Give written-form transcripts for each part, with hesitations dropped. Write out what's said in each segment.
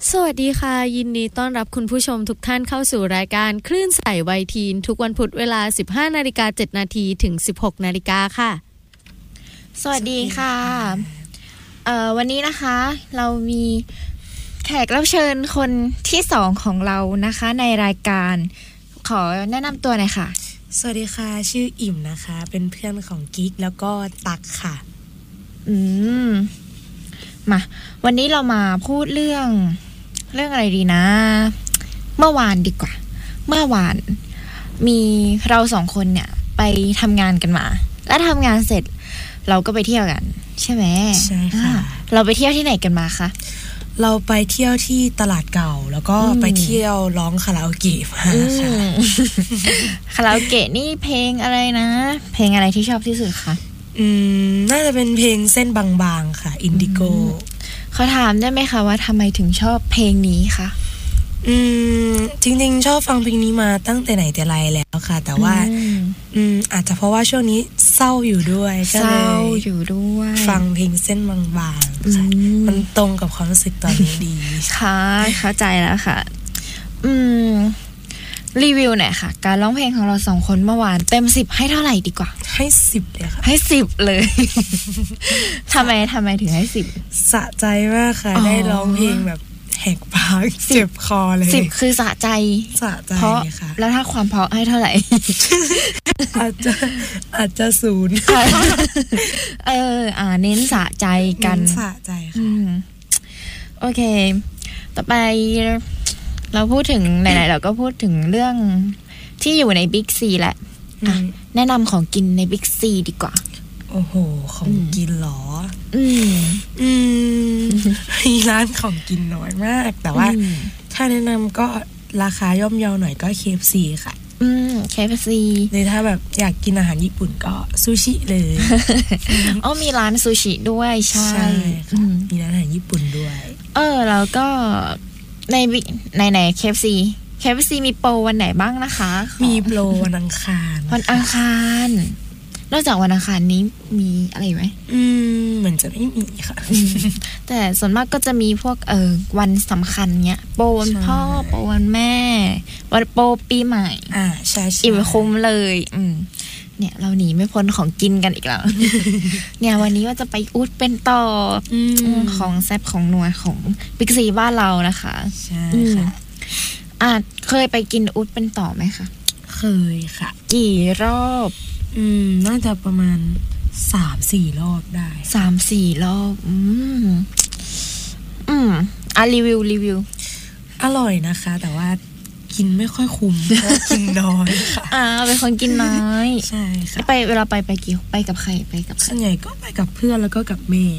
สวัสดีค่ะยินดีต้อนรับคุณผู้ชมทุกท่านเข้าสู่รายการคลื่นใสวัยทีนทุกวันพุธเวลา 15:07 น.ถึง 16:00 น.ค่ะสวัสดีค่ะวันนี้นะคะเรามีแขกรับเชิญคนที่2ของเรานะคะในรายการขอแนะนำตัวหน่อยค่ะสวัสดีค่ะชื่ออิ่มนะคะเป็นเพื่อนของกิ๊กแล้วก็ตักค่ะมาวันนี้เรามาพูดเรื่องอะไรดีนะเมื่อวานดีกว่าเมื่อวานมีเรา2คนเนี่ยไปทำงานกันมาแล้วทำงานเสร็จเราก็ไปเที่ยวกันใช่ไหมใช่ค่ะเราไปเที่ยวที่ไหนกันมาคะเราไปเที่ยวที่ตลาดเก่าแล้วก็ไปเที่ยวร้องคาราโอเกะมาค่ะคาราโอเกะนี่เพลงอะไรนะเพลงอะไรที่ชอบที่สุดคะน่าจะเป็นเพลงเส้นบางๆค่ะอินดิโกเขาถามได้ไหมคะว่าทำไมถึงชอบเพลงนี้คะจริงๆชอบฟังเพลงนี้มาตั้งแต่ไหนแต่ไรแล้วค่ะแต่ว่าอาจจะเพราะว่าช่วงนี้เศร้าอยู่ด้วยก็เลยฟังเพลงเส้นบางๆค่ะมันตรงกับความรู้สึกตอนนี้ดีค่ะเข้าใจแล้วค่ะรีวิวหน่อยค่ะการร้องเพลงของเรา2คนเมื่อวานเต็ม10ให้เท่าไหร่ดีกว่าให้10เลยค่ะให้10เลยทำไมถึงให้10 สะใจมากค่ะได้ร้องเพลงแบบแหกปากเจ็บคอเลย 10คือสะใจเพราะค่ะแล้วถ้าความเพราะให้เท่าไหร่อาจจะ0 เน้นสะใจกันสะใจค่ะโอเคต่อไปเราพูดถึงไหนๆเราก็พูดถึงเรื่องที่อยู่ในบิ๊กซีแหละแนะนำของกินในบิ๊กซีดีกว่าโอ้โหของกินหรอมีร้านของกินน้อยมากแต่ว่าถ้าแนะนำก็ราคาย่อมเยาหน่อยก็ KFC ค่ะ KFC เลยถ้าแบบอยากกินอาหารญี่ปุ่นก็ซูชิเลยมีร้านซูชิด้วยใช่ค่ะมีร้านอาหารญี่ปุ่นด้วยแล้วก็ในKFC มีโปรวันไหนบ้างนะคะมีโปรวันอังคารนอกจากวันอังคารนี้มีอะไรไหมเหมือนจะไม่มีค่ะแต่ส่วนมากก็จะมีพวกวันสำคัญเนี้ยโปรวันพ่อโปรวันแม่วันโปรปีใหม่ใช่อิ่มคุ้มเลยเนี่ยเราหนีไม่พ้นของกินกันอีกแล้ว เนี่ยวันนี้ว่าจะไปอุดเป็นต่อของแซ่บของนัวของบิ๊กซีบ้านเรานะคะใช่ค่ะเคยไปกินอุดเป็นต่อไหมคะเคยค่ะกี่รอบน่าจะประมาณ 3-4 รอบได้ 3-4 รอบรีวิวอร่อยนะคะแต่ว่ากินไม่ค่อยคุ้มเพราะกินน้อยค่ะเป็นคนกินน้อยใช่ค่ะเวลาไปกี่ไปกับใครไปกับส่วนใหญ่ก็ไปกับเพื่อนแล้วก็กับแม่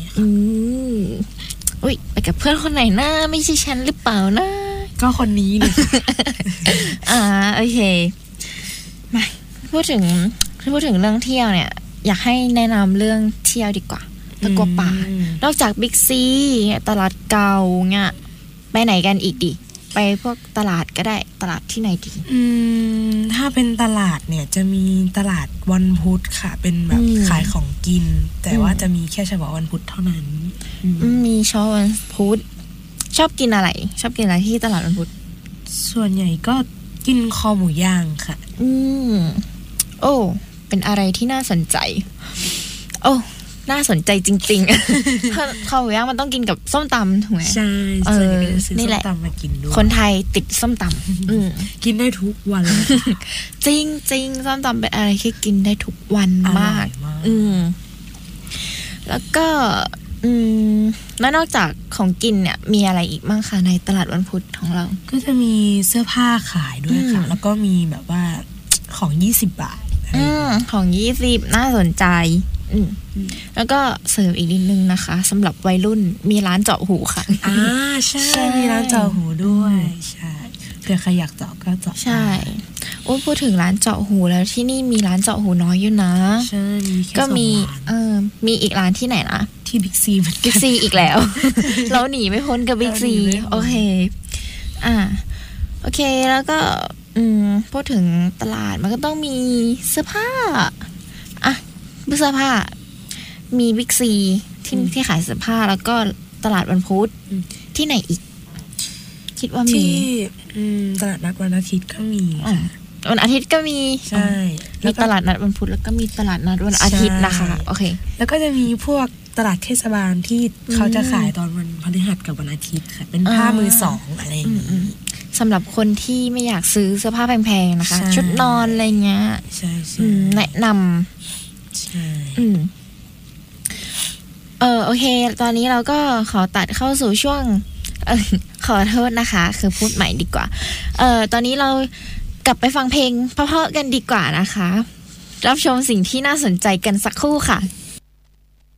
ไปกับเพื่อนคนไหนนะไม่ใช่ฉันหรือเปล่านะก็คนนี้เลยโอเคมาพูดถึงเรื่องเที่ยวเนี่ยอยากให้แนะนำเรื่องเที่ยวดีกว่าตะกัวป่านอกจากบิ๊กซีตลาดเก่าเนี่ยไปไหนกันอีกดิไปพวกตลาดก็ได้ตลาดที่ไหนดีถ้าเป็นตลาดเนี่ยจะมีตลาดวันพุธค่ะเป็นแบบขายของกินแต่ว่าจะมีแค่เฉพาะวันพุธเท่านั้นมีเฉพาะวันพุธชอบกินอะไรที่ตลาดวันพุธส่วนใหญ่ก็กินคอหมูย่างค่ะเป็นอะไรที่น่าสนใจน่าสนใจจริงๆ ข้าวหมูย่างมันต้องกินกับส้มตำถูกไหมใช่นี่แหละส้มตำมากินด้วยคนไทยติดส้มตำกินได้ทุกวันเลยจริงส้มตำเป็นอะไรที่กินได้ทุกวันมากแล้วก็แล้วนอกจากของกินเนี่ยมีอะไรอีกบ้างคะในตลาดวันพุธของเราก็จะมีเสื้อผ้าขายด้วยค่ะแล้วก็มีแบบว่าของ20 บาทของ20น่าสนใจแล้วก็เสริมอีกนิดนึงนะคะสำหรับวัยรุ่นมีร้านเจาะหูค่ะใช่มีร้านเจาะหูด้วยใช่เผื่อใครอยากเจาะก็เจาะใช่พูดถึงร้านเจาะหูแล้วที่นี่มีร้านเจาะหูน้อยอยู่นะใช่ก็มีอีกร้านที่ไหนนะที่บิ๊กซีบิ๊กซีอีกแล้ว เราหนีไม่พ้นกับบิ๊กซีโอเคโอเคแล้วก็พูดถึงตลาดมันก็ต้องมีเสื้อผ้าเสื้อผ้ามีบิ๊กซีที่ขายเสื้อผ้าแล้วก็ตลาดวันพุธที่ไหนอีกคิดว่ามีที่ตลาดนัดวันอาทิตย์ก็มีวันอาทิตย์ก็มีใช่มีตลาดนัดวันพุธแล้วก็มีตลาดนัดวันอาทิตย์นะคะโอเคแล้วก็จะมีพวกตลาดเทศบาลที่เขาจะขายตอนวันพฤหัสกับวันอาทิตย์ค่ะเป็นผ้ามือสองอะไรอย่างนี้สำหรับคนที่ไม่อยากซื้อเสื้อผ้าแพงๆนะคะชุดนอนอะไรเงี้ยใช่แนะนำใช่โอเคตอนนี้เราก็ขอตัดเข้าสู่ช่วงขอโทษนะคะคือพูดใหม่ดีกว่าตอนนี้เรากลับไปฟังเพลงเพราะๆกันดีกว่านะคะรับชมสิ่งที่น่าสนใจกันสักครู่ค่ะ